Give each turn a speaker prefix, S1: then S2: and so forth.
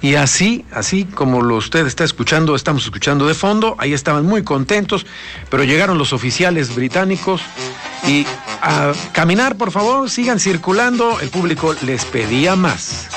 S1: Y así como usted está escuchando, estamos escuchando de fondo, ahí estaban muy contentos, pero llegaron los oficiales británicos y a caminar, por favor, sigan circulando, el público les pedía más.